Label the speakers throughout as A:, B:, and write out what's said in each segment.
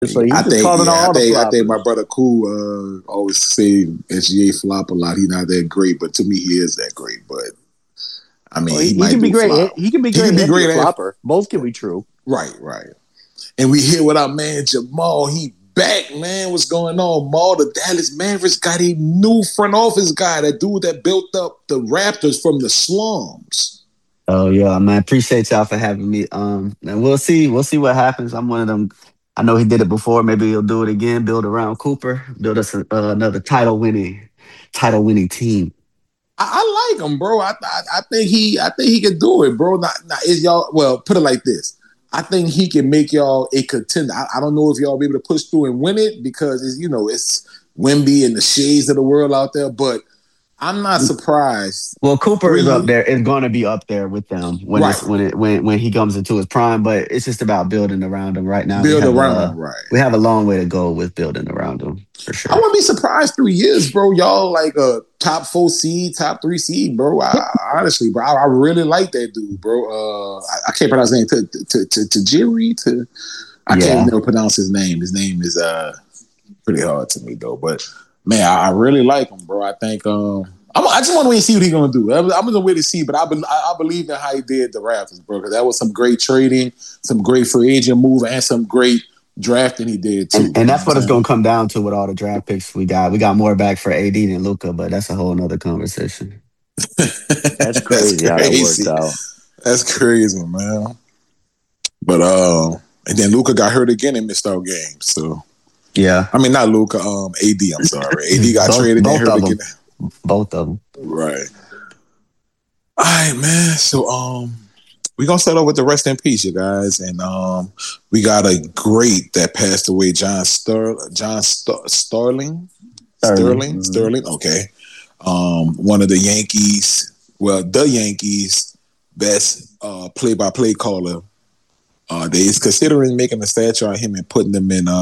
A: So he's
B: I
A: just
B: think,
A: calling
B: yeah,
A: all the
B: I think
A: floppers.
B: my brother Cool always say SGA flop a lot. He's not that great, but to me, he is that great. But I mean,
A: Well,
B: he
A: he
B: might
A: can be
B: do
A: great.
B: flop.
A: He can be
B: He
A: great
B: can be
A: and be a
B: great at
A: flopper. Both can be true.
B: right. And we here with our man Jamal. He back, man. What's going on? Maul, the Dallas Mavericks got a new front office guy, that dude that built up the Raptors from the slums.
C: Oh yeah, man. Appreciate y'all for having me. And we'll see. We'll see what happens. I'm one of them. I know he did it before. Maybe he'll do it again. Build around Cooper. Build us another title winning team.
B: I like him, bro. I think he can do it, bro. Not is y'all. Well, put it like this. I think he can make y'all a contender. I don't know if y'all be able to push through and win it because it's Wemby and the Shades of the world out there, but I'm not surprised.
C: Well, Cooper is up there. It's going to be up there with them when he comes into his prime. But it's just about building around him right now.
B: Build around him, right?
C: We have a long way to go with building around him for sure.
B: I wouldn't be surprised 3 years, bro. Y'all like a top 4 seed, top 3 seed, bro. Honestly, bro, I really like that dude, bro. I can't pronounce his name. Tajiri. I can't never pronounce his name. His name is pretty hard to me though. But man, I really like him, bro. I think I just want to wait and see what he's gonna do. I'm gonna wait to see, but I believe in how he did the Raptors, bro. Because that was some great trading, some great free agent move, and some great drafting he did too.
C: And that's what it's gonna come down to with all the draft picks we got. We got more back for AD than Luka, but that's a whole nother conversation.
A: That's crazy how that worked out.
B: That's crazy, man. But and then Luka got hurt again and missed out games. So
C: yeah,
B: I mean not Luka, AD. I'm sorry, AD got traded and hurt again.
C: Both of them.
B: Right. All right, man. So we're gonna start off with the rest in peace, you guys. And we got a great that passed away, John Sterling. Okay. One of the Yankees, the Yankees' best play-by-play caller. They is considering making a statue of him and putting them in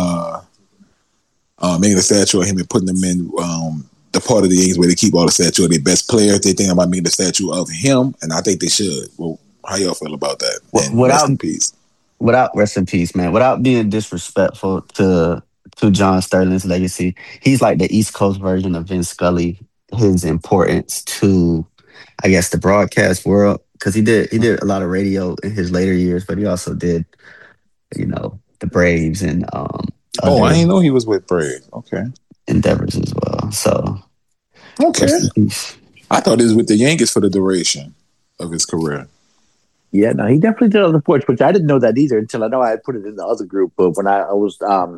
B: the part of the Yankees where they keep all the statue of their best players. They think about making the statue of him, and I think they should. Well, how y'all feel about that? Rest in peace.
C: Rest in peace, man. Without being disrespectful to John Sterling's legacy, he's like the East Coast version of Vince Scully. His importance to, I guess, the broadcast world, because he did a lot of radio in his later years, but he also did, the Braves and
B: I didn't know he was with Braves. Okay.
C: Endeavors as well. So
B: okay. I thought he was with the Yankees for the duration of his career.
A: Yeah, no, he definitely did other sports, which I didn't know that either until I know I had put it in the other group. But when I was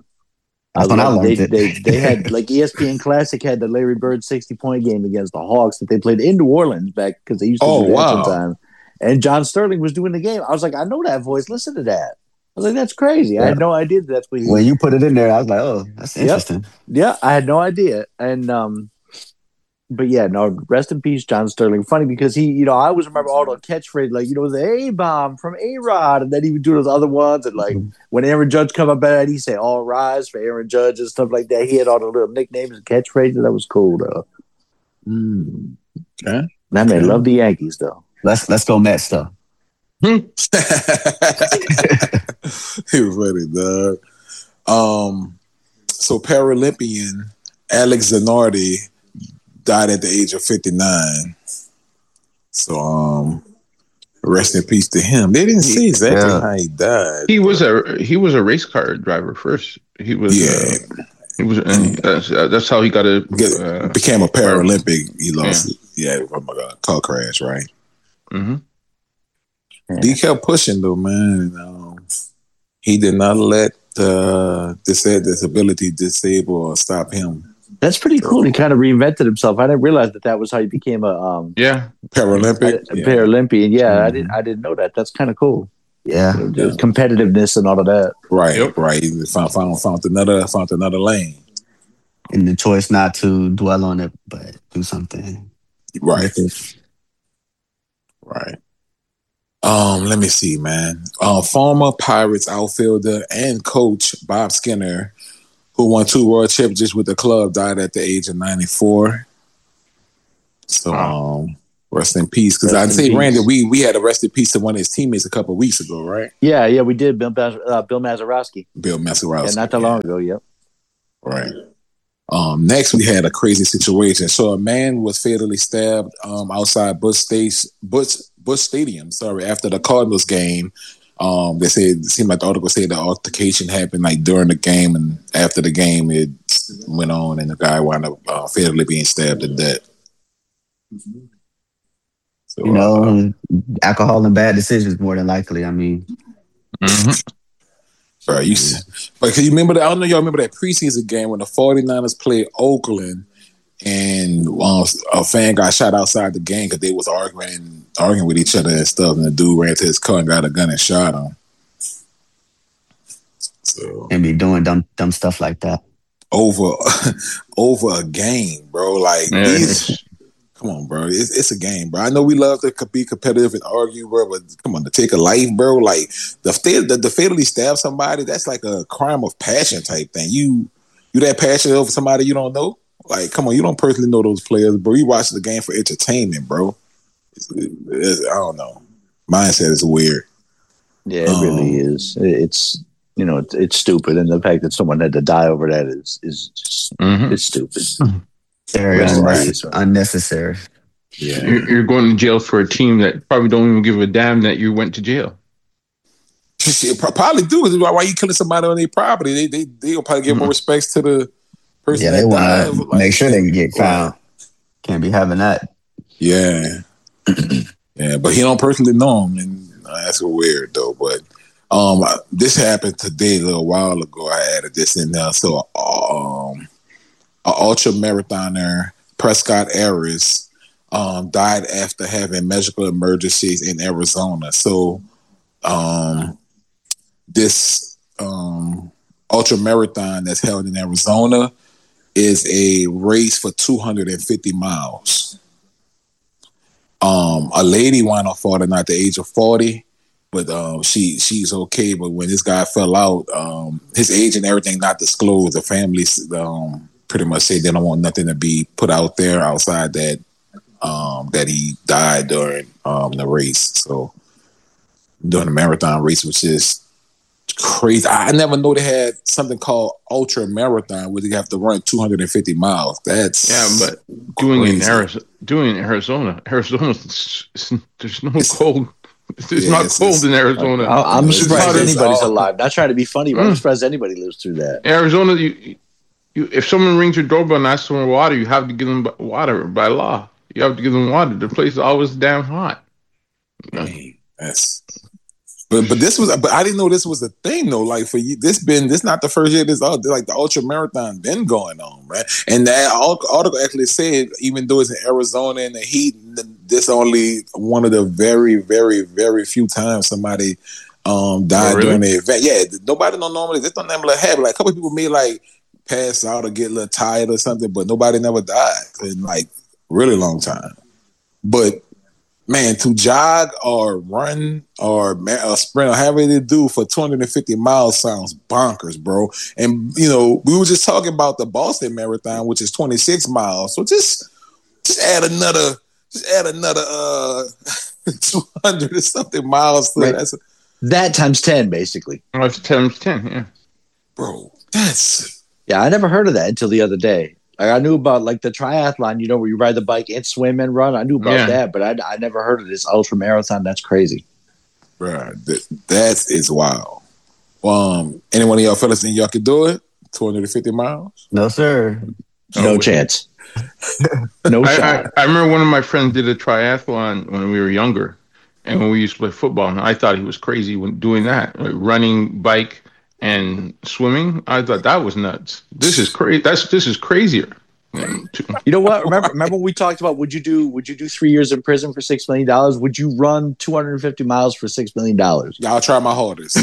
A: they had like ESPN Classic had the Larry Bird 60-point game against the Hawks that they played in New Orleans back because they used to do that sometime. And John Sterling was doing the game. I was like, I know that voice. Listen to that. I was like, that's crazy. Yeah. I had no idea that's what he was.
C: When you put it in there, I was like, oh, that's interesting.
A: Yeah, I had no idea. And but yeah, no, rest in peace, John Sterling. Funny because he, I always remember all the catchphrases, like, the A-bomb from A-Rod, and then he would do those other ones. And like when Aaron Judge come up at it, he'd say all rise for Aaron Judge and stuff like that. He had all the little nicknames and catchphrases. That was cool though.
B: Okay.
A: That man loved the Yankees though.
C: Let's go Mets though.
B: He was funny, dog. So Paralympian Alex Zanardi died at the age of 59. So rest in peace to him. They didn't say exactly how he died.
D: He was a race car driver first. He was that's how he got
B: became a Paralympic. He lost from a car crash, right?
D: Mm-hmm.
B: He kept pushing though, man. He did not let disability disable or stop him.
A: That's pretty cool. He kind of reinvented himself. I didn't realize that was how he became a
B: Paralympic.
A: Paralympian. Yeah, I didn't know that. That's kind of cool.
C: Yeah,
A: competitiveness and all of that.
B: Right, right. He found another lane.
C: And the choice not to dwell on it, but do something.
B: Right. Right. Let me see, man. Former Pirates outfielder and coach Bob Skinner, who won 2 world championships with the club, died at the age of 94. So, Rest in peace. Because I'd say, Randy, we had a rest in peace to one of his teammates a couple of weeks ago, right?
A: Yeah, we did. Bill Mazeroski.
B: Bill Mazeroski.
A: Yeah, not that long ago. Yep.
B: Right. Next, we had a crazy situation. So a man was fatally stabbed outside Busch Stadium. Sorry, after the Cardinals game. They said it seemed like the article said the altercation happened like during the game, and after the game it went on, and the guy wound up fatally being stabbed to death.
C: So, alcohol and bad decisions more than likely. I mean,
B: Right, but can you remember that? I don't know y'all remember that preseason game when the 49ers played Oakland and a fan got shot outside the game because they was arguing with each other and stuff, and the dude ran to his car and got a gun and shot him. So
C: and be doing dumb stuff like that
B: over a game, bro. Like come on, bro. It's a game, bro. I know we love to be competitive and argue, bro, but come on, to take a life, bro. Like the fatally stab somebody, that's like a crime of passion type thing. You that passionate over somebody you don't know? Like, come on, you don't personally know those players, bro. You watch the game for entertainment, bro. I don't know. Mindset is weird.
A: Yeah, it really is. It's it's stupid, and the fact that someone had to die over that is just it's stupid.
C: Very unnecessary.
B: Yeah,
D: you're going to jail for a team that probably don't even give a damn that you went to jail.
B: Probably do. Why you killing somebody on their property? They'll probably give more respects to the person.
C: Yeah, they want to make sure they can get found. Can't be having that.
B: Yeah, yeah, but he don't personally know him, and that's weird though. But this happened today a little while ago. I added this in there. So, an ultra marathoner, Prescott Harris, died after having medical emergencies in Arizona. So, this ultra marathon that's held in Arizona is a race for 250 miles. A lady wound up falling at the age of 40, but she's okay. But when this guy fell out, his age and everything not disclosed. The family pretty much said they don't want nothing to be put out there outside that he died during the race. So during the marathon race, which is crazy. I never know they had something called ultra marathon where you have to run 250 miles. That's
D: but doing in Arizona, there's no cold. It's not cold in Arizona.
A: I'm surprised anybody's alive. Not trying to be funny, but I'm surprised anybody lives through that.
D: Arizona, you if someone rings your doorbell and asks for water, you have to give them water by law. You have to give them water. The place is always damn hot.
B: But I didn't know this was a thing though. Like for you, this not the first year like the ultra marathon been going on, right? And that article actually said even though it's in Arizona and the heat, this only one of the very, very, very few times somebody died during the event. Yeah, nobody don't normally this don't never happen. Like a couple of people may like pass out or get a little tired or something, but nobody never died in like really long time. But man, to jog or run or sprint or however they do for 250 miles sounds bonkers, bro. And, we were just talking about the Boston Marathon, which is 26 miles. So just add another 200 or something miles to
A: right. That times 10, basically.
D: Oh, it's times 10, yeah.
B: Bro,
A: Yeah, I never heard of that until the other day. Like I knew about like the triathlon, where you ride the bike and swim and run. I knew about that, but I never heard of this ultra marathon. That's crazy,
B: bro. That is wild. Anyone of y'all fellas think y'all could do it? 250 miles?
C: No, sir.
A: No chance. No shot.
D: I remember one of my friends did a triathlon when we were younger, and when we used to play football, and I thought he was crazy when doing that, like running, bike, and swimming. I thought that was nuts. This is crazy. This is crazier.
A: You know what? Remember we talked about would you do 3 years in prison for $6 million? Would you run 250 miles for $6 million?
B: Yeah, I'll try my hardest.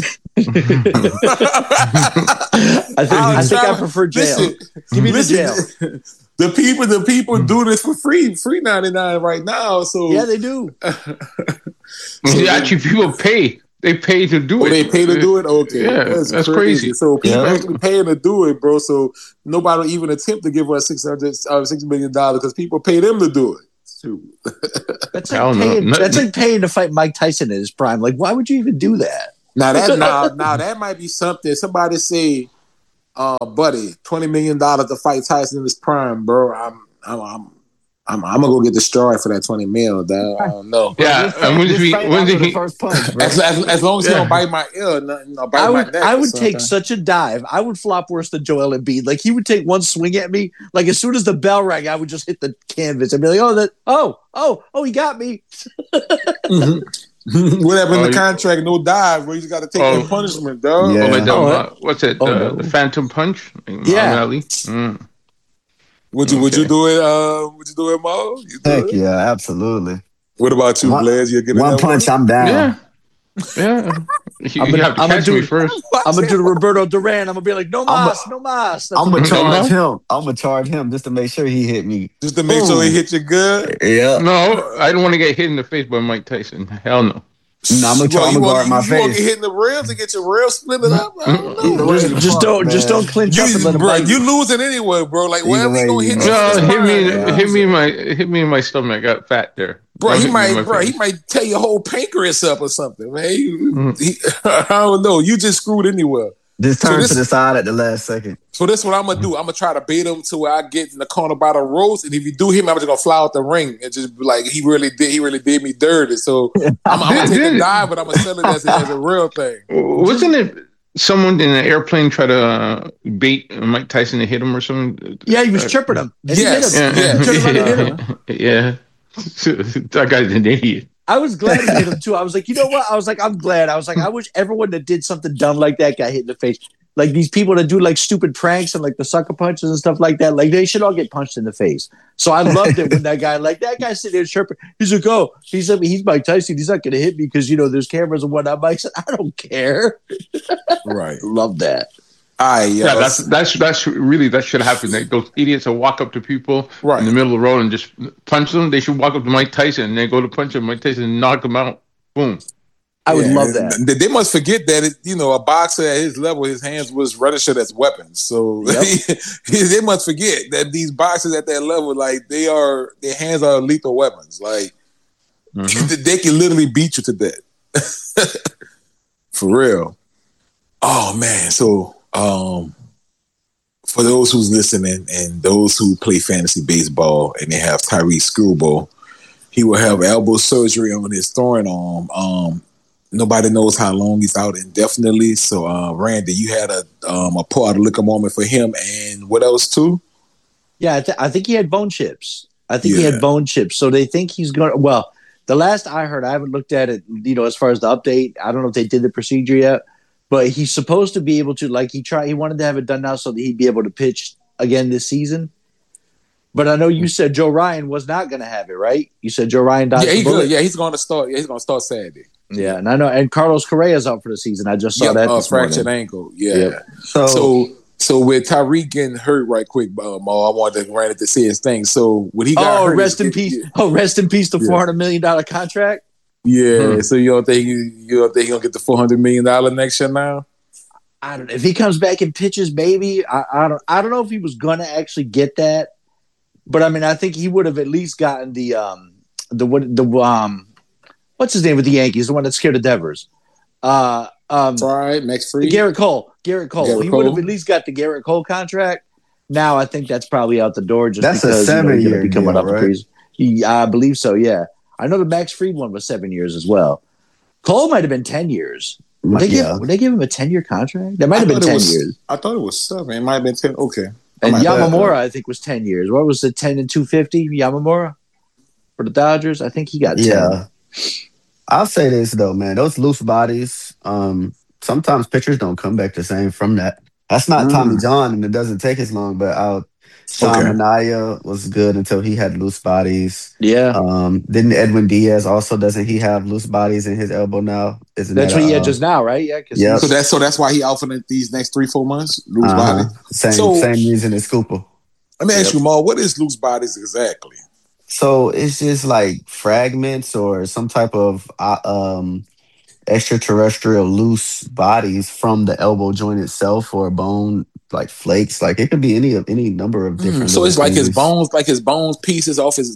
A: I think I prefer jail. Give me the jail.
B: The people do this for free 99 right now. So
A: yeah, they do.
D: Actually, people pay. They pay to do it.
B: They pay to do it? Okay.
D: Yeah, that's crazy.
B: So people actually paying to do it, bro. So nobody will even attempt to give us $6 million because people pay them to do it. Shoot.
A: That's
D: Hell
A: like
D: no.
A: paying.
D: No-
A: That's like paying to fight Mike Tyson in his prime. Like, why would you even do that?
B: Now that might be something. Somebody say, buddy, $20 million to fight Tyson in his prime, bro. I'm gonna go get destroyed for that 20 mil, dog. I don't know.
D: Yeah, and when did
C: the
D: he?
C: first punch, bro?
B: As long as he don't bite my ear, bite my neck.
A: I
B: or
A: would
B: something.
A: take such a dive. I would flop worse than Joel Embiid. Like, he would take one swing at me. Like, as soon as the bell rang, I would just hit the canvas and be like, he got me.
B: What happened in the contract? No dive, bro. You just got to take that punishment, dog.
C: Yeah.
D: Oh, like the, what's it? The Phantom Punch?
A: Yeah.
D: Ali?
B: Would you do it? Would you do it, Mo?
C: Heck yeah, absolutely.
B: What about you, Blaze? You
C: One punch, I'm down.
D: Yeah. You have to catch me first.
A: I'm gonna do the Roberto Duran. I'm gonna be like, no mas.
C: I'm gonna charge him. I'm gonna charge him just to make sure he hit me.
B: Just to make sure he hit you good.
C: Yeah.
D: No, I don't want to get hit in the face by Mike Tyson. Hell no.
C: No, I'm gonna guard my
B: face. You want to get hit
C: face.
B: in the ribs and get your ribs split up? I don't know.
A: Just don't clinch up and let him bite
B: you losing anyway, bro. Like, wherever he gonna hit you?
D: No, hit me in my stomach. I got fat there.
B: Bro, he might tear your whole pancreas up or something, man. I don't know. You just screwed anywhere.
C: Just turn to the side at the last second.
B: So this is what I'm gonna do. I'm gonna try to bait him to where I get in the corner by the ropes, and if you do him, I'm just gonna fly out the ring and just be like, he really did me dirty. So I'm gonna take a dive, but I'm gonna sell it as a real thing.
D: Wasn't it someone in an airplane try to bait Mike Tyson to hit him or something?
A: Yeah, he was tripping him.
B: Yes.
D: Yeah. That guy's an idiot.
A: I was glad he hit him too. I was like, you know what? I was like, I'm glad. I was like, I wish everyone that did something dumb like that got hit in the face. Like, these people that do like stupid pranks and like the sucker punches and stuff like that, like, they should all get punched in the face. So I loved it when that guy sitting there chirping. He's like, oh, he's Mike Tyson. He's not going to hit me because, there's cameras and whatnot. Mike said, I don't care.
B: Right.
A: Love that.
D: That's really, that should happen. Like, those idiots that walk up to people in the middle of the road and just punch them. They should walk up to Mike Tyson and they go to punch him. Mike Tyson and knock him out. Boom.
A: I would love that.
B: They must forget that a boxer at his level, his hands was registered as weapons. So they must forget that these boxers at that level, like, their hands are lethal weapons. Like, they can literally beat you to death. For real. Oh man. So for those who's listening and those who play fantasy baseball and they have Tyrese Screwball, he will have elbow surgery on his throwing arm. Nobody knows how long he's out indefinitely. So, Randy, you had a pour out of liquor moment for him, and what else too?
A: Yeah, I think he had bone chips. He had bone chips. So they think he's going to. Well, the last I heard, I haven't looked at it. As far as the update, I don't know if they did the procedure yet. But he's supposed to be able to, like, he wanted to have it done now so that he'd be able to pitch again this season. But I know you said Joe Ryan was not going to have it, right? You said Joe Ryan died.
B: Yeah, he's going to start. Yeah, he's going to start Saturday.
A: Yeah, and I know. And Carlos Correa's out for the season. I just saw that.
B: Fractured ankle. Yeah.
A: Yep.
B: So with Tyreek getting hurt right quick, Mo, I wanted to Randy to see his thing. So when he got hurt,
A: rest in peace. Rest in peace. The $400 million contract.
B: Yeah, so you don't think he's gonna get the $400 million next year now?
A: I don't know if he comes back and pitches. Maybe I don't know if he was gonna actually get that, but I mean I think he would have at least gotten the what's his name with the Yankees, the one that scared the Devers.
B: Right, Max Fried,
A: Garrett Cole. He would have at least got the Garrett Cole contract. Now I think that's probably out the door. Just
C: that's
A: because,
C: a 7-year
A: be coming
C: deal,
A: up
C: right?
A: I believe so. Yeah. I know the Max Fried one was 7 years as well. Cole might have been 10 years. Would they give him a 10-year contract? That might have been 10 years.
B: I thought it was 7. It might have been 10. Okay.
A: And Yamamura, I think, was 10 years. What was it, 10 and 250? Yamamura for the Dodgers? I think he got 10.
C: Yeah. I'll say this, though, man. Those loose bodies, sometimes pitchers don't come back the same from that. That's not Tommy John, and it doesn't take as long, but Sean Manaea was good until he had loose bodies.
A: Yeah.
C: Didn't Edwin Diaz also, doesn't he have loose bodies in his elbow now?
A: That's what he had just now, right? Yeah.
C: Yeah.
B: So that's why he out for these next 3-4 months? Loose body?
C: Same reason as Cooper.
B: Let me ask you, Mo, what is loose bodies exactly?
C: So it's just like fragments or some type of extraterrestrial loose bodies from the elbow joint itself or a bone, like flakes. Like it could be any number of different.
B: So it's like his bones pieces off his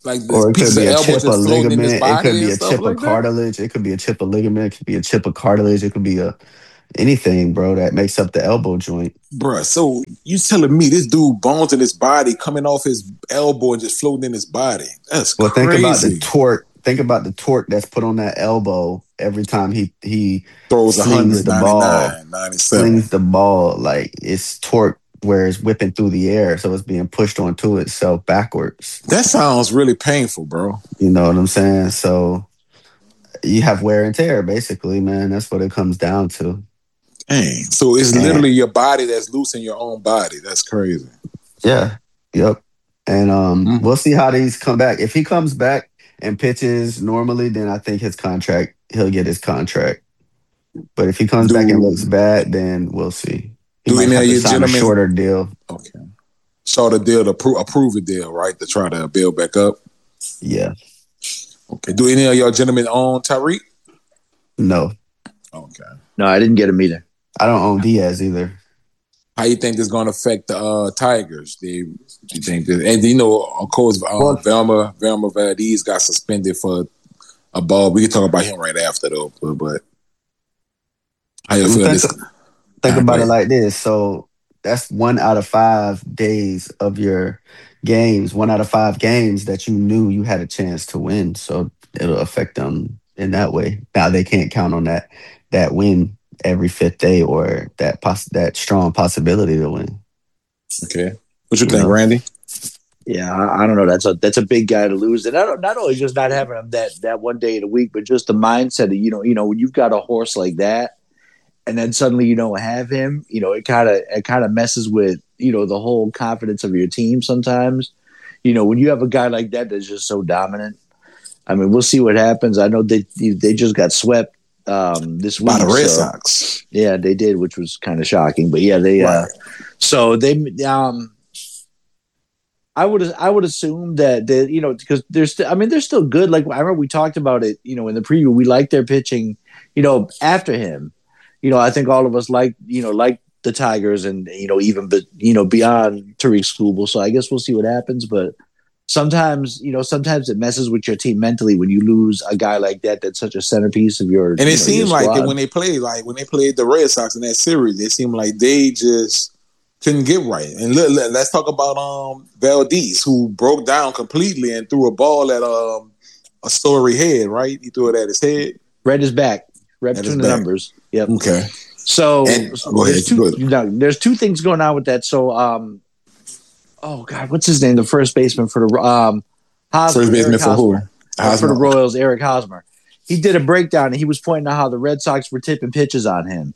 B: Like this
C: Or it could
B: pieces of
C: be a
B: elbow
C: chip of
B: just floating in his
C: ligament. It could
B: body
C: be
B: and
C: a
B: stuff
C: chip of
B: like that.
C: cartilage. It could be a chip of ligament. It could be a chip of cartilage. It could be anything, bro, that makes up the elbow joint.
B: Bruh, so you telling me this dude bones in his body coming off his elbow and just floating in his body? That's
C: Well, think about the
B: crazy.
C: torque. Think about the torque that's put on that elbow every time he
B: Throws
C: slings the ball.
B: 199, 97.
C: Slings the ball like it's torque where it's whipping through the air, so it's being pushed onto itself backwards.
B: That sounds really painful, bro.
C: You know what I'm saying? So you have wear and tear, basically, man. That's what it comes down to.
B: Dang. So it's
C: And
B: literally your body that's loose in your own body. That's crazy.
C: yeah, yep. And
B: Mm.
C: we'll see how these come back. If he comes back and pitches normally, then I think he'll get his contract. But if he comes back and looks bad, then we'll see. He
B: Do
C: might
B: any
C: have
B: of
C: to
B: you
C: sign a
B: gentlemen?
C: shorter deal.
B: Okay. Shorter deal to approve a deal, right? To try to build back up.
C: Yeah.
B: Okay. Do any of y'all gentlemen own Tyreek?
C: No,
B: Okay.
A: No, I didn't get him either.
C: I don't own Diaz either.
B: How you think this is going to affect the Tigers? Do you think this? And you know, of course,
C: Well,
B: Velma Valdez got suspended for a ball. We can talk about him right after though. But how you feel
C: think,
B: this?
C: think
B: Go
C: about it
B: ahead.
C: like this. So that's 1 out of 5 days of your games. 1 out of 5 games that you knew you had a chance to win. So it'll affect them in that way. Now they can't count on that win every 5th day or that strong possibility to win.
B: Okay. What you
C: You
B: think,
C: know?
B: Randy?
A: Yeah, I don't know. That's a big guy to lose, and not only just not having him that one day in a week, but just the mindset of when you've got a horse like that, and then suddenly you don't have him. It kind of messes with the whole confidence of your team sometimes. When you have a guy like that that's just so dominant. I mean, we'll see what happens. I know they just got swept this week
B: By the Red
A: so,
B: Sox.
A: Yeah, they did, which was kind of shocking. But yeah, they
B: Right.
A: so they I would assume that because they're still good. Like I remember we talked about it, in the preview. We like their pitching, after him. I think all of us like the Tigers and even beyond Tariq Skubal. So I guess we'll see what happens. But sometimes it messes with your team mentally when you lose a guy like that. That's such a centerpiece of your.
B: And it seemed like that
A: squad.
B: when they played the Red Sox in that series, it seemed like they just couldn't get right. And let's talk about Valdez, who broke down completely and threw a ball at a Story head. Right, he threw it at his head.
A: Read his back. Read
B: At
A: between
B: his
A: the
B: back.
A: numbers. Yep.
B: Okay.
A: So
B: Go ahead.
A: there's two things going on with that. So oh God, what's his name? The first baseman for the Hosmer,
B: First baseman
A: Eric
B: for who?
A: Hosmer. For the Royals, Eric Hosmer. He did a breakdown and he was pointing out how the Red Sox were tipping pitches on him.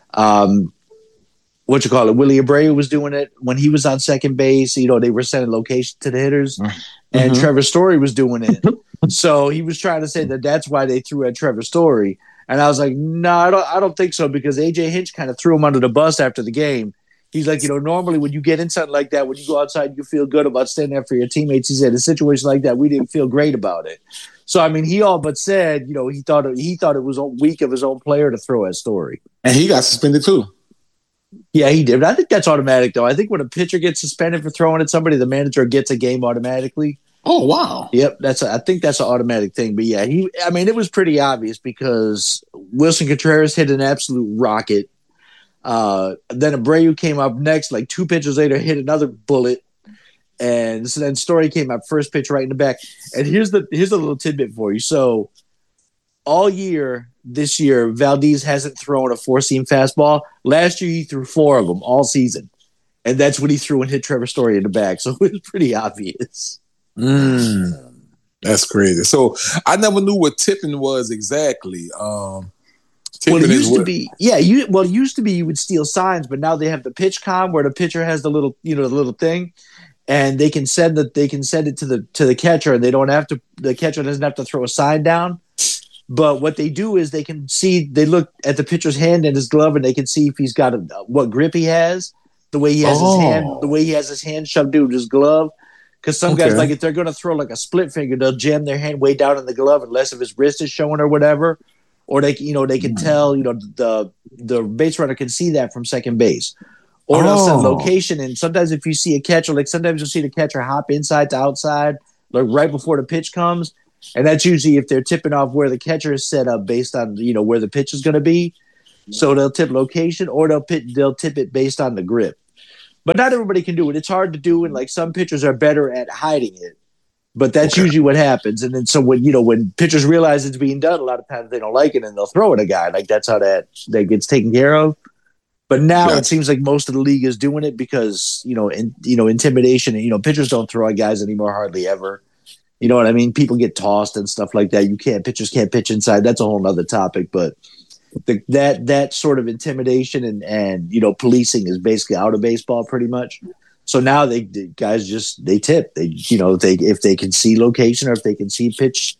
A: Willie Abreu was doing it when he was on second base. They were sending location to the hitters, and Trevor Story was doing it. So he was trying to say that that's why they threw at Trevor Story. And I was like, no, I don't think so, because AJ Hinch kind of threw him under the bus after the game. He's like, normally when you get in something like that, when you go outside, you feel good about standing there for your teammates. He said, in a situation like that, we didn't feel great about it. So, I mean, he all but said, he thought it was weak of his own player to throw at Story.
B: And he got suspended too.
A: Yeah, he did. But I think that's automatic, though. I think when a pitcher gets suspended for throwing at somebody, the manager gets a game automatically.
B: Oh, wow.
A: Yep, I think that's an automatic thing. But yeah, it was pretty obvious because Wilson Contreras hit an absolute rocket. Then Abreu came up next, like 2 pitches later, hit another bullet. And so then Story came up first pitch right in the back. And here's a little tidbit for you. So all year, this year, Valdez hasn't thrown a 4-seam fastball. Last year, he threw 4 of them all season. And that's what he threw and hit Trevor Story in the back. So it was pretty obvious.
B: That's crazy. So I never knew what tipping was exactly.
A: It used to be, you would steal signs, but now they have the pitch com where the pitcher has the little thing, and they can send it to the catcher, and the catcher doesn't have to throw a sign down. But what they do is they look at the pitcher's hand and his glove, and they can see if he's got what grip he has, the way he has his hand shoved into his glove. Because some guys, like if they're going to throw like a split finger, they'll jam their hand way down in the glove unless if his wrist is showing or whatever. Or they can tell, the base runner can see that from second base. Or they'll send location. And sometimes if you see a catcher, like sometimes you'll see the catcher hop inside to outside, like right before the pitch comes. And that's usually if they're tipping off where the catcher is set up based on, where the pitch is going to be. So they'll tip location or they'll tip it based on the grip. But not everybody can do it. It's hard to do, and like some pitchers are better at hiding it. But that's usually what happens. And then so when pitchers realize it's being done, a lot of times they don't like it and they'll throw it at a guy. Like that's how that gets taken care of. But now it seems like most of the league is doing it because, intimidation and, pitchers don't throw at guys anymore hardly ever. You know what I mean? People get tossed and stuff like that. Pitchers can't pitch inside. That's a whole other topic. But that sort of intimidation and policing is basically out of baseball pretty much. So now the guys they tip. If they can see location or if they can see pitch,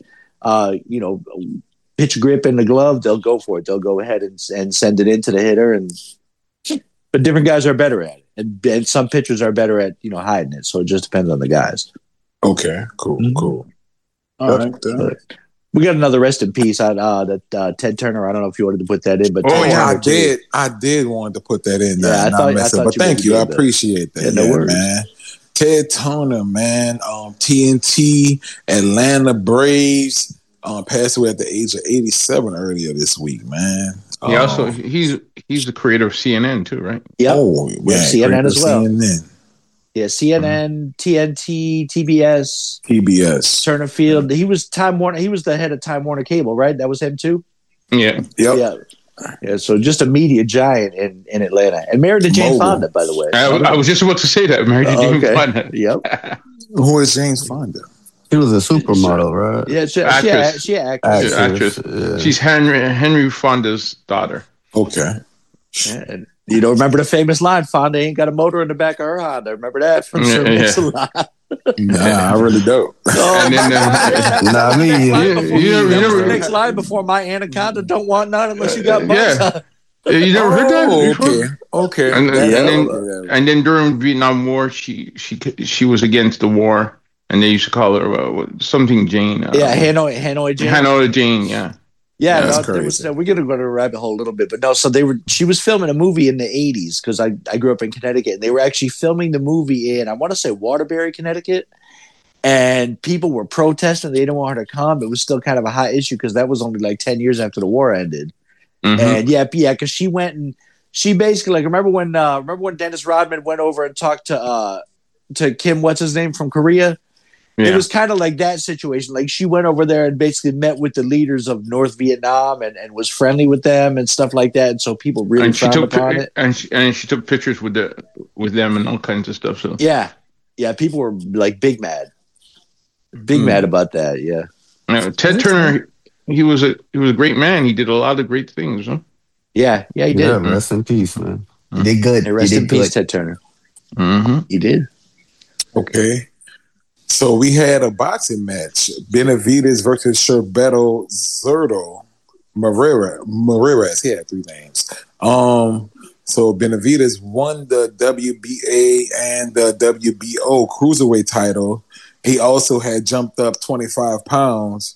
A: pitch grip in the glove, they'll go for it. They'll go ahead and send it into the hitter. But different guys are better at it, and some pitchers are better at hiding it. So it just depends on the guys.
B: Okay, cool. All right.
A: We got another rest in peace that Ted Turner. I don't know if you wanted to put that in, but
B: I did want to put that in there.
A: Yeah, I thought
B: but thank you. I appreciate that.
A: Yeah, no worries,
B: man. Ted Turner, man. TNT Atlanta Braves passed away at the age of 87 earlier this week, man.
D: He also he's the creator of CNN too, right?
A: Yeah.
B: Oh, man,
A: CNN as well.
B: CNN.
A: Yeah, CNN, TNT,
B: TBS,
A: Turner Field. He was Time Warner. He was the head of Time Warner Cable, right? That was him too.
D: Yeah.
B: Yep.
A: Yeah. So just a media giant in Atlanta, and married to Jane Fonda, by the way.
D: I was just about to say that. Married to Jane Fonda.
A: Yep.
B: Who is James Fonda?
C: He was a supermodel, right?
A: Yeah, she
D: actress.
A: actress.
C: Yeah.
D: She's Henry Fonda's daughter.
B: Okay.
A: Yeah, and you don't remember the famous line, Fonda ain't got a motor in the back of her Honda. Remember that from Sir Mix-a-Lot?
B: Nah, I really don't.
D: And then,
A: the next line before my Anaconda don't want none unless you got both.
D: You never heard that?
B: Okay.
D: And then during Vietnam War, she was against the war, and they used to call her something Jane.
A: Hanoi Jane.
D: Hanoi Jane, yeah.
A: Yeah,
B: that's crazy.
A: We're gonna go to a rabbit hole a little bit, but no. So she was filming a movie in the '80s because I grew up in Connecticut, and they were actually filming the movie in I want to say Waterbury, Connecticut, and people were protesting. They didn't want her to come. It was still kind of a hot issue because that was only like 10 years after the war ended. Mm-hmm. And because she went and she basically like remember when Dennis Rodman went over and talked to Kim, what's his name from Korea. Yeah. It was kind of like that situation. Like she went over there and basically met with the leaders of North Vietnam and was friendly with them and stuff like that. And so people really frowned upon it.
D: And she took pictures with them and all kinds of stuff. So
A: yeah, people were like big mad about that. Yeah.
D: Ted Turner, he was a great man. He did a lot of great things. Huh?
A: Yeah, he did.
C: Yeah, rest in peace, man. He did good.
A: Rest in peace, Ted Turner.
D: Mm-hmm.
A: He did.
B: Okay. So we had a boxing match: Benavidez versus Sherberto Zurdo Moreira. He had 3 names. So Benavidez won the WBA and the WBO cruiserweight title. He also had jumped up 25 pounds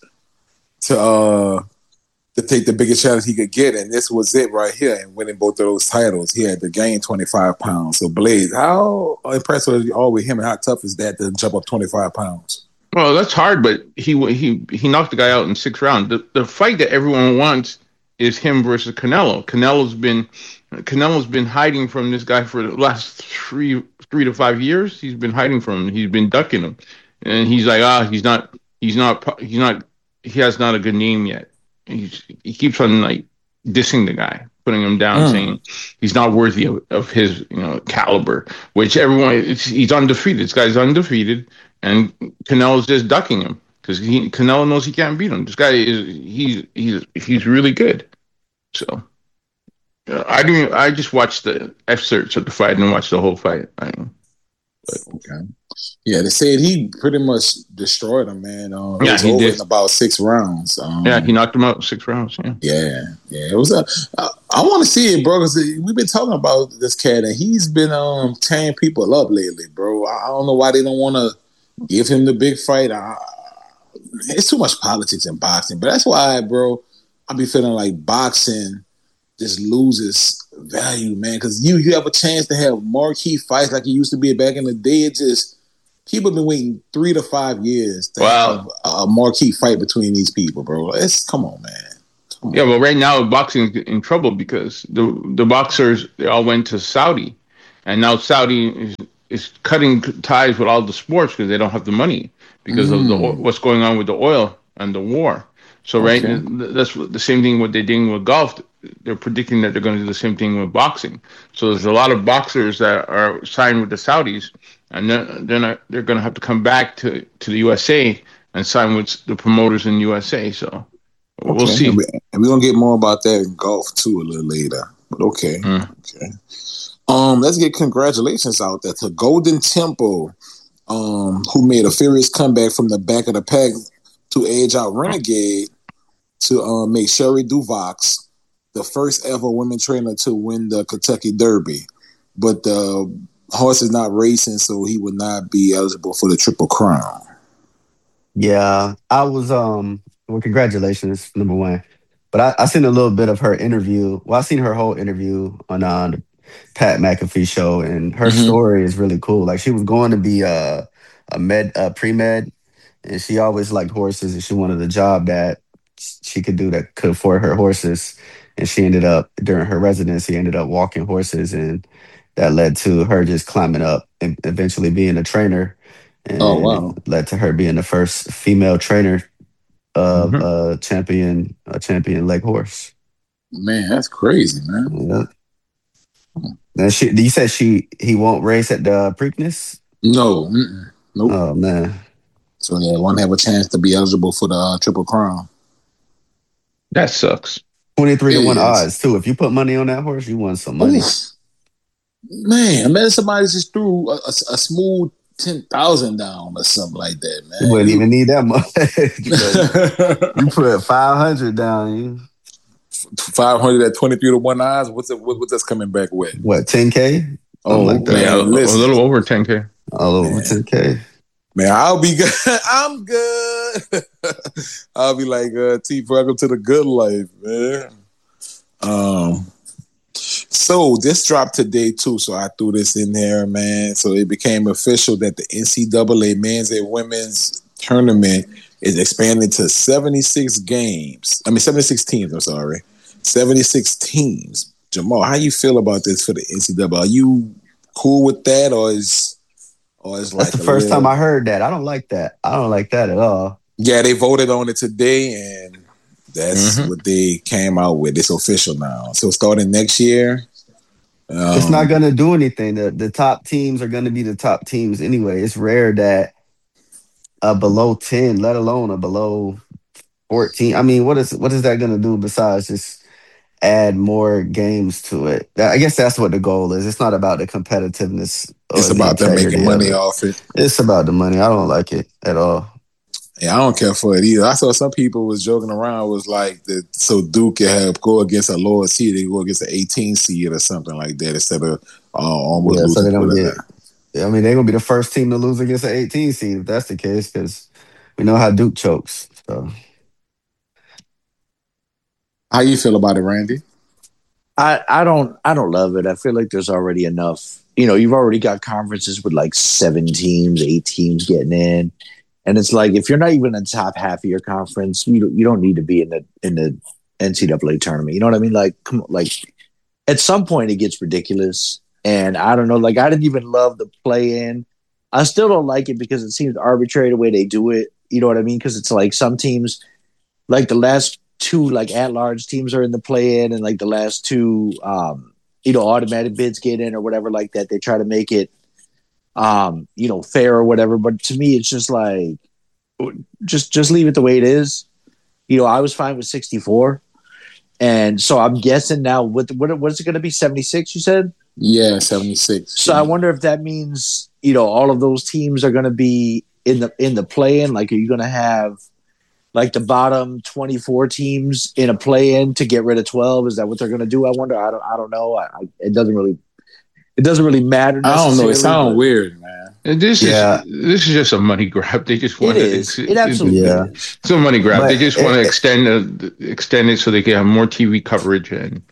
B: to take the biggest challenge he could get, and this was it right here. And winning both of those titles, he had to gain 25 pounds. So Blaze, how impressed are you all with him, and how tough is that to jump up 25 pounds?
D: Well, that's hard, but he knocked the guy out in 6 rounds. The fight that everyone wants is him versus Canelo. Canelo's been hiding from this guy for the last three to 5 years. He's been hiding from him. He's been ducking him, and he's like, he has not a good name yet. He keeps on like dissing the guy, putting him down, saying he's not worthy of his caliber. Which he's undefeated. This guy's undefeated, and Canelo's just ducking him because Canelo knows he can't beat him. This guy he's really good. So I just watched the excerpts of the fight and watched the whole fight.
B: Okay. Yeah, they said he pretty much destroyed him, man.
D: He did
B: in about 6 rounds.
D: He knocked him out in 6 rounds.
B: Yeah. It was I want to see it, bro, because we've been talking about this cat, and he's been tearing people up lately, bro. I don't know why they don't want to give him the big fight. It's too much politics in boxing, but that's why, bro, I be feeling like boxing just loses value, man, because you have a chance to have marquee fights like it used to be back in the day. It just People have been waiting 3 to 5 years to
D: Wow.
B: have a marquee fight between these people, bro. Come on, man. Come on.
D: Yeah, well, right now boxing's in trouble because the boxers they all went to Saudi, and now Saudi is cutting ties with all the sports because they don't have the money because of what's going on with the oil and the war. So that's the same thing what they're doing with golf. They're predicting that they're going to do the same thing with boxing. So there's a lot of boxers that are signed with the Saudis, and they're going to have to come back to the USA and sign with the promoters in USA. So we'll see.
B: And we're going to get more about that in golf too a little later. But okay. Okay. Let's get congratulations out there to Golden Temple, who made a furious comeback from the back of the pack to edge out Renegade to make Sherry Duvox the first ever women trainer to win the Kentucky Derby. But the horse is not racing, so he would not be eligible for the Triple Crown.
C: Yeah, I was well, congratulations, number one. But I seen a little bit of her interview. Well, I seen her whole interview on the Pat McAfee show, and her story is really cool. Like, she was going to be a pre-med, and she always liked horses, and she wanted a job that she could do that could afford her horses. And she ended up, during her residency, ended up walking horses, and that led to her just climbing up and eventually being a trainer. And it led to her being the first female trainer of a champion leg horse.
B: Man, that's crazy, man.
C: Yeah. And you said he won't race at the Preakness?
B: No. Nope.
C: Oh, man.
B: So they won't have a chance to be eligible for the Triple Crown.
D: That sucks.
C: 23-1 odds, too. If you put money on that horse, you won some money.
B: Man, imagine somebody just threw a smooth 10,000 down or something like that, man.
C: You wouldn't even need that much. You put 500 down.
B: 500 at 23-1 odds. What's that's coming back with?
C: What, 10K?
B: Oh, like that. Man,
D: a little over 10K.
C: A little over 10K.
B: Man, I'll be good. I'm good. I'll be like, T, welcome to the good life, man. So this dropped today too, so I threw this in there, man. So it became official that the NCAA men's and women's tournament is expanded to 76 games. 76 teams, I'm sorry. 76 teams. Jamal, how you feel about this for the NCAA? Are you cool with that, or is like
C: that's the first time I heard that? I don't like that. I don't like that at all.
B: Yeah, they voted on it today, and that's what they came out with. It's official now. So starting next year,
C: it's not going to do anything. The top teams are going to be the top teams anyway. It's rare that a below 10, let alone a below 14. I mean, what is that going to do besides just add more games to it? I guess that's what the goal is. It's not about the competitiveness.
B: It's about them making money off it.
C: It's about the money. I don't like it at all.
B: Yeah, I don't care for it either. I saw some people was joking around, was like, so Duke can have go against a lower seed, they go against an 18 seed or something like that instead of almost losing.
C: So they don't get. I mean, they're gonna be the first team to lose against an 18 seed if that's the case, because we know how Duke chokes. So,
B: how you feel about it, Randy?
A: I don't love it. I feel like there's already enough. You've already got conferences with like 7 teams, 8 teams getting in. And it's like, if you're not even in the top half of your conference, you don't need to be in the NCAA tournament. You know what I mean? Like, come on, like at some point it gets ridiculous. And I don't know, like I didn't even love the play-in. I still don't like it because it seems arbitrary the way they do it. You know what I mean? Because it's like some teams, like the last 2 like at-large teams are in the play-in, and like the last 2, automatic bids get in or whatever like that. They try to make it fair or whatever. But to me, it's just like, just leave it the way it is. I was fine with 64. And so I'm guessing now, what is it going to be? 76, you said?
B: Yeah, 76.
A: So I wonder if that means, all of those teams are going to be in the play-in. Like, are you going to have like the bottom 24 teams in a play-in to get rid of 12? Is that what they're going to do? I wonder. I don't know. It doesn't really matter.
B: I don't know. It sounds weird, man.
D: This is just a money grab. They just want
A: it absolutely is.
D: It's a money grab. They just want to extend it so they can have more TV coverage, and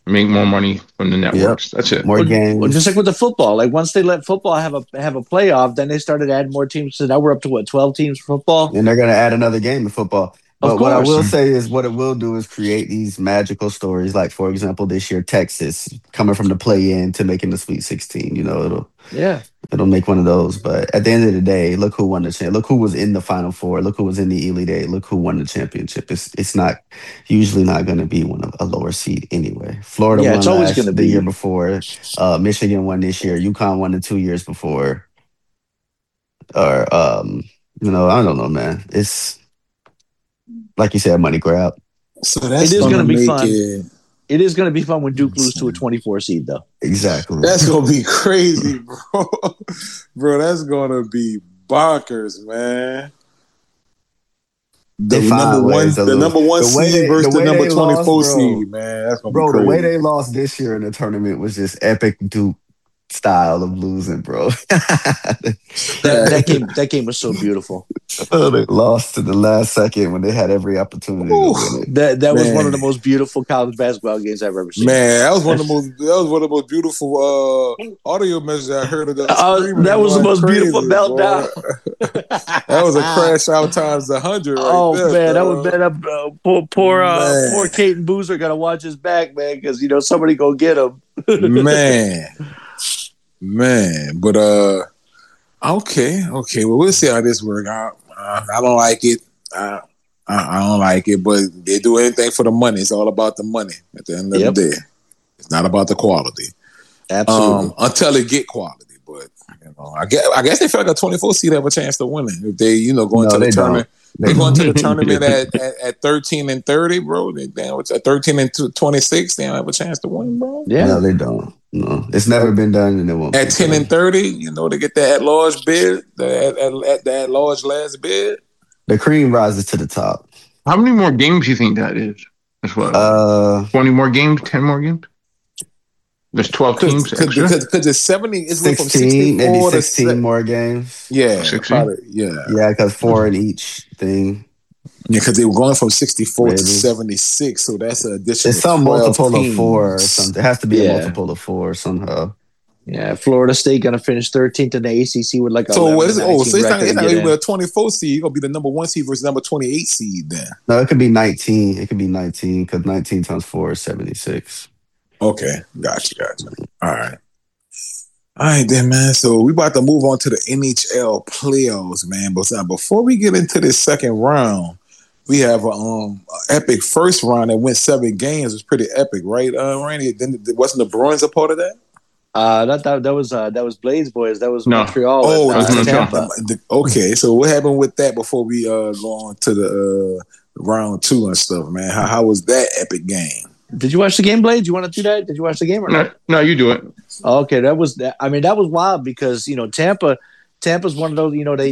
D: make more money from the networks. That's it.
C: More games.
A: Well, just like with the football, like once they let football have a playoff, then they started adding more teams. So now we're up to 12 teams for football,
C: and they're going to add another game in football. But what I will say is, what it will do is create these magical stories. Like, for example, this year Texas coming from the play-in to making the Sweet 16. You know, it'll make one of those. But at the end of the day, look who won the championship. Look who was in the Final Four. Look who was in the Elite Eight. Look who won the championship. It's not usually not going to be one of a lower seed anyway. Florida won
A: it's always going to be
C: the year before. Michigan won this year. UConn won the 2 years before. Or you know, I don't know, man. It's like you said, money grab.
B: So that's
A: it is going to be fun.
B: It
A: is going to be fun when Duke loses to a 24 seed, though.
C: Exactly.
B: That's going to be crazy, bro. Bro, that's going to be bonkers, man. The number one seed versus the number 24 seed, man. That's going to be crazy.
C: The way they lost this year in the tournament was just epic Duke style of losing, bro.
A: that game was so beautiful.
C: They lost to the last second when they had every opportunity to win it.
A: That was one of the most beautiful college basketball games I've ever seen.
B: Man, that was one of the most beautiful audio messages I heard of that.
A: That was the most beautiful meltdown.
B: That was a crash out times 100.
A: Man, that was bad. Poor Caden Boozer got to watch his back, man, because somebody go get him.
B: Man, but okay. Well, we'll see how this works out. I don't like it. I don't like it, but they do anything for the money. It's all about the money at the end of the day. It's not about the quality.
A: Absolutely.
B: Until they get quality. But I guess they feel like a 24 seed have a chance to win it if they go into the tournament. They go into the tournament at 13 and 30, bro. They down at 13 and 26. They don't have a chance to win, bro.
C: Yeah, no, they don't. No, it's never been done, and it won't.
B: At 10 and 30, they get that at-large bid, the at-large last bid.
C: The cream rises to the top.
D: How many more games do you think that is? That's what. 20 more games, 10 more games. There's 12 teams
B: because it's 70. It's
C: 16, maybe 16 more games.
B: Yeah,
D: 16.
C: Yeah, because 4 in each thing.
B: Yeah, because they were going from 64 to 76, so that's an additional.
C: It's some multiple
B: teams.
C: of 4 or something. It has to be a multiple of 4 somehow.
A: Yeah, Florida State going to finish 13th in the ACC with like a.
B: So what is it? So it's not even a 24 seed. You're going to be the number 1 seed versus number 28 seed then.
C: No, it could be 19. It could be 19 because 19 times 4 is 76.
B: Okay, gotcha. All right then, man. So we about to move on to the NHL playoffs, man. But before we get into this second round, we have a epic first round that went 7 games. It was pretty epic, right, Randy? Then wasn't the Bruins a part of that?
A: That was Blades Boys. That was Montreal.
B: Oh,
A: that was Tampa.
B: Okay, so what happened with that before we go on to the round 2 and stuff, man? How was that epic game?
A: Did you watch the game, Blades? You want to do that? Did you watch the game or not?
D: No, you do it.
A: Okay, that was wild because Tampa's one of those.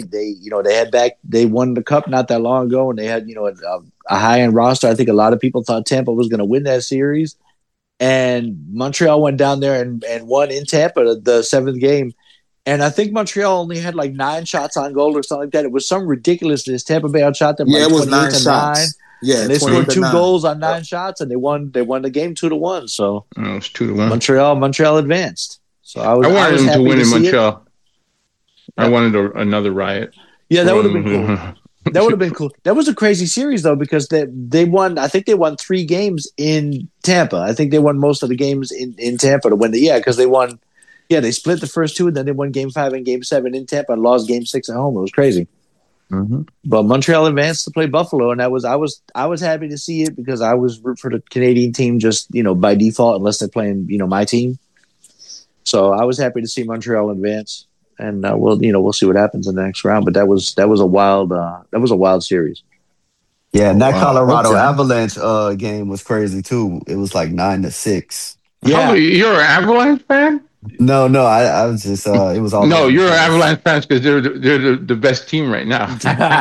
A: They won the cup not that long ago, and they had a high end roster. I think a lot of people thought Tampa was going to win that series, and Montreal went down there and won in Tampa the 7th game. And I think Montreal only had like 9 shots on goal or something like that. It was some ridiculousness. Tampa Bay outshot them.
B: It was 9 shots. Yeah,
A: and they scored 2 goals on 9 shots, and they won the game 2-1. So
D: it was 2-1.
A: Montreal advanced. So I
D: wanted them to win in Montreal. I wanted another riot.
A: Yeah, that would have been cool. That would have been cool. That was a crazy series though because they won. I think they won 3 games in Tampa. I think they won most of the games in Tampa to win because they won. Yeah, they split the first 2, and then they won Game 5 and Game 7 in Tampa and lost Game 6 at home. It was crazy.
D: Mm-hmm.
A: But Montreal advanced to play Buffalo, and I was happy to see it because I was root for the Canadian team just by default unless they're playing my team. So I was happy to see Montreal advance, and we'll see what happens in the next round. But that was a wild series.
C: Yeah, and that Colorado Avalanche game was crazy too. It was like 9-6.
D: Yeah, you're an Avalanche fan?
C: No, I was just it was all.
D: No, you're an Avalanche fan because they're the best team right now.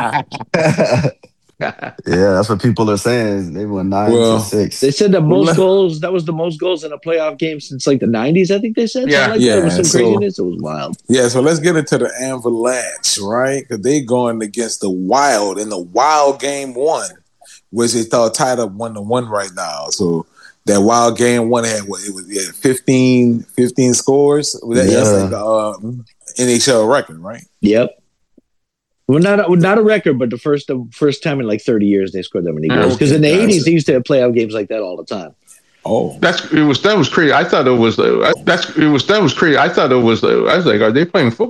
C: Yeah, that's what people are saying. They won 9-6.
A: They said the most goals. That was the most goals in a playoff game since like the 90s. I think they said.
B: Yeah.
A: It was some craziness. It was wild.
B: Yeah, so let's get into the Avalanche, right? Because they going against the Wild in the Wild game 1, which they thought tied up 1-1 right now. So that wild game one had what it was 15 scores. That's like NHL record, right?
A: Yep. Well, not a record, but the first time in like 30 years they scored that many goals. Because in the 80s they used to have playoff games like that all the time.
B: Oh,
D: that was crazy. I thought it was crazy. I thought it was. I was like, are they playing football?